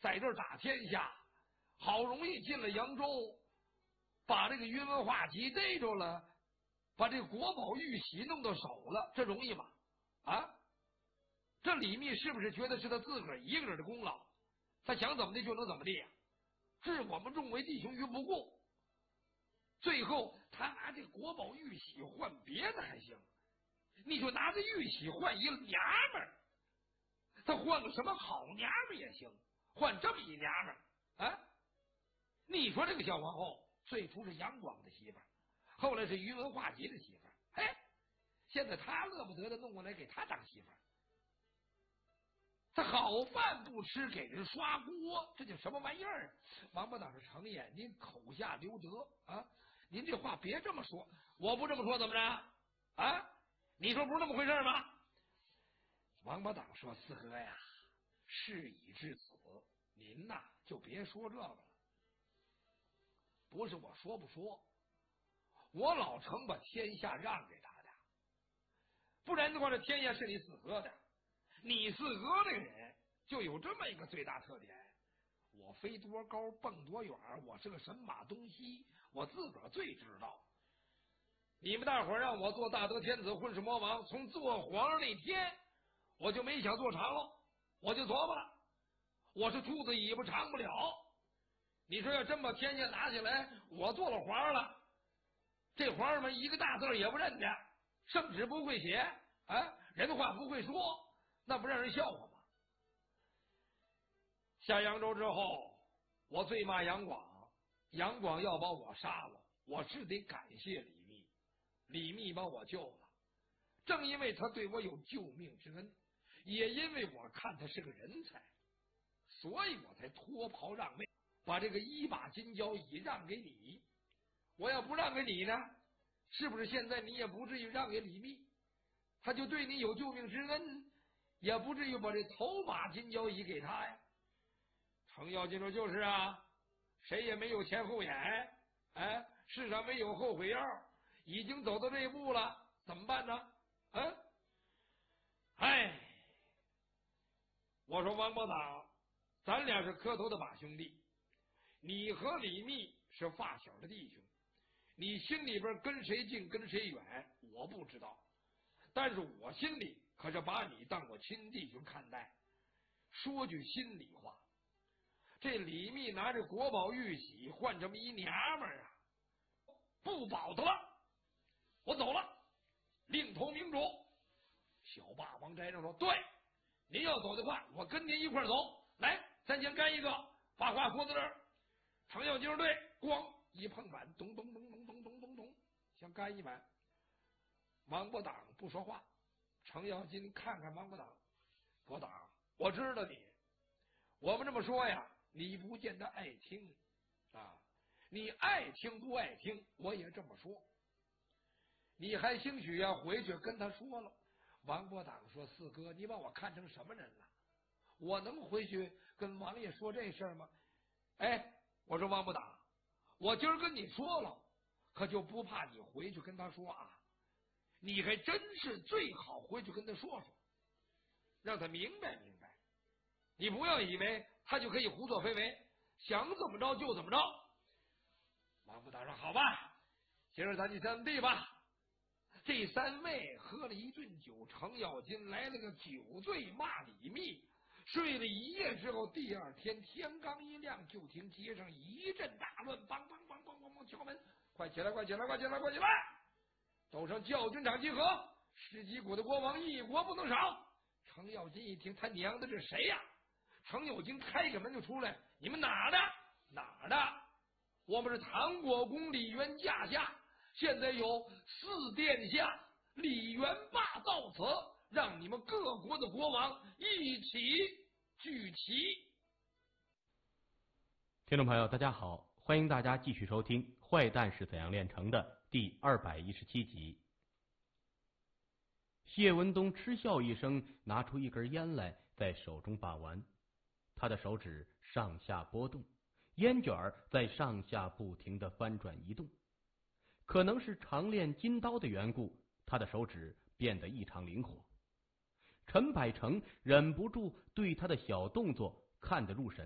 在这儿打天下，好容易进了扬州，把这个宇文化及逮着了，把这个国宝玉玺弄到手了，这容易吗？啊，这李密是不是觉得是他自个儿一个人的功劳？他想怎么地就能怎么地呀？置我们众位弟兄于不顾。最后他拿这国宝玉玺换别的还行，你就拿这玉玺换一娘们儿，他换个什么好娘们儿也行，换这么一娘们儿啊？你说这个小皇后最初是杨广的媳妇儿，后来是宇文化及的媳妇儿，哎，现在他乐不得的弄过来给他当媳妇儿。他好饭不吃，给人刷锅，这叫什么玩意儿？王八党是程爷，您口下留德啊！您这话别这么说，我不这么说怎么着啊？你说不是那么回事吗？王八党说：“四哥呀，事已至此，您呐就别说这个了。不是我说不说，我老程把天下让给他的，不然的话，这天下是你四哥的。你四哥这个人就有这么一个最大特点，我飞多高蹦多远，我是个神马东西，我自个儿最知道。你们大伙儿让我做大德天子混世魔王，从做皇上那天我就没想做长了，我就琢磨了，我是兔子尾巴长不了。你说要真把天下拿起来，我做了皇上了，这皇上们一个大字也不认得，圣旨不会写啊，人话不会说，那不让人笑话吗？下扬州之后，我最骂杨广，杨广要把我杀了，我是得感谢李密，李密把我救了。正因为他对我有救命之恩，也因为我看他是个人才，所以我才脱袍让位，把这个一把金交椅让给你。我要不让给你呢，是不是现在你也不至于让给李密？他就对你有救命之恩，也不至于把这头马金交椅给他呀。程咬金说：“就是啊，谁也没有前后眼，哎，世上没有后悔药，已经走到这一步了，怎么办呢？哎，我说王八党，咱俩是磕头的把兄弟，你和李密是发小的弟兄，你心里边跟谁近跟谁远，我不知道，但是我心里可是把你当我亲弟兄看待。说句心里话，这李密拿着国宝玉玺换这么一娘们儿啊，不保他了，我走了，另投明主。”小霸王翟正说：“对，您要走的话，我跟您一块走。来，咱先干一个，把话说到这儿。”程咬金队咣一碰板，咚咚咚咚咚咚咚咚，想干一板。王八党不说话，程咬金看看王八党，国党，我知道你，我们这么说呀，你不见得爱听啊，你爱听不爱听，我也这么说。你还兴许呀回去跟他说了。王八党说：“四哥，你把我看成什么人了？我能回去跟王爷说这事儿吗？”哎，我说王八党，我今儿跟你说了，可就不怕你回去跟他说啊。你还真是最好回去跟他说说，让他明白明白。你不要以为他就可以胡作非为，想怎么着就怎么着。王八党说：“好吧，今儿咱就这么地吧。”这三位喝了一顿酒，程咬金来了个酒醉骂李密，睡了一夜之后，第二天天刚一亮，就听街上一阵大乱，梆梆梆梆梆梆敲门，快起来，快起来，快起来，快起来！都上教军场集合，十几国的国王一国不能少。程咬金一听，他娘的这谁呀？程咬金开个门就出来，你们哪儿的？哪儿的？我们是唐国公李元驾下，现在有四殿下李元霸到此，让你们各国的国王一起聚齐。 听众朋友，大家好，欢迎大家继续收听《坏蛋是怎样炼成的》第217集。谢文东嗤笑一声，拿出一根烟来，在手中把玩。他的手指上下波动，烟卷在上下不停地翻转移动。可能是常练金刀的缘故，他的手指变得异常灵活。陈百成忍不住对他的小动作看得入神。